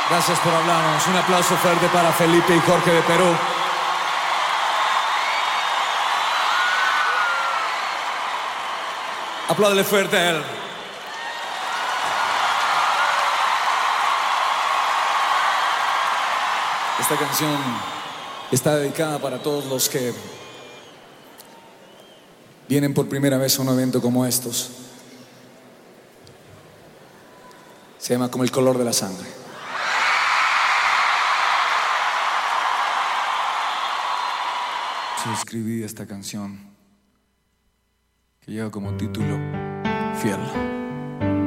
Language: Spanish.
Gracias por hablarnos. Un aplauso fuerte para Felipe y Jorge de Perú. Apláudele fuerte a él. Esta canción está dedicada para todos los que vienen por primera vez a un evento como estos. Se llama Como el color de la sangre. Yo escribí esta canción que lleva como título Fiel.